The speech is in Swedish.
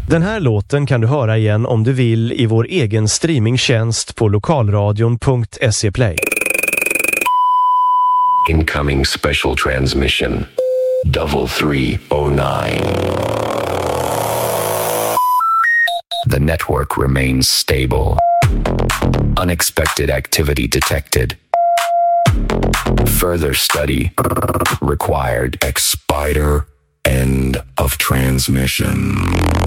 Den här låten kan du höra igen om du vill i vår egen streamingtjänst på lokalradion.se Play. Incoming special transmission. 3309. The network remains stable. Unexpected activity detected. Further study required. Expire. End of transmission.